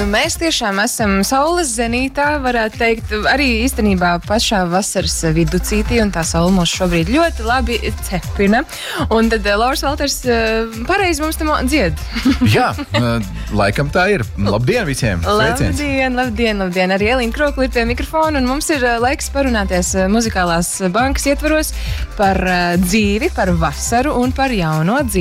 mēs tiešām esam saules zenītā, varētu teikt, arī īstenībā pašā vasaras viducītī, un tā saule mūs šobrīd ļoti labi cepina. Un tad Lauris Valters pareizi mums tam dzied. Jā, laikam tā ir. Labdien visiem! Sveiciens! Labdien! Arī Elīna Krokla ir pie mikrofona, un mums ir laiks parunāties muzikālās bankas ietvaros par dzīvi, par vasaru un par jauno dzīvi.